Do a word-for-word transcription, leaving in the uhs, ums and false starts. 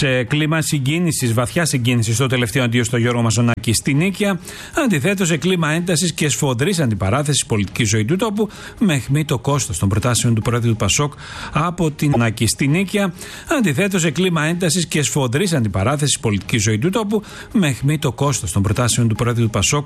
Σε κλίμα συγκίνησης, βαθιά συγκίνησης, στο τελευταίο αντίο στο Γιώργο Μαζονάκη στη Νίκαια. Αντιθέτως, σε κλίμα έντασης και σφοδρής αντιπαράθεσης πολιτική ζωή του τόπου, με αιχμή το κόστος των προτάσεων του Προέδρου του Πασόκ από την Νάκη στη Νίκαια. Αντιθέτως, σε κλίμα έντασης και σφοδρής αντιπαράθεσης πολιτική ζωή του τόπου, με αιχμή το κόστος των προτάσεων του Προέδρου του Πασόκ